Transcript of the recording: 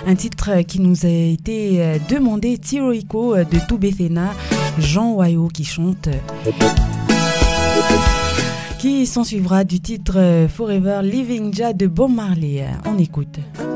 Un titre qui nous a été demandé, Tiroiko de Toubethena, Jean Wayo qui chante. Qui s'en suivra du titre Forever Living Ja de Bob Marley. On écoute.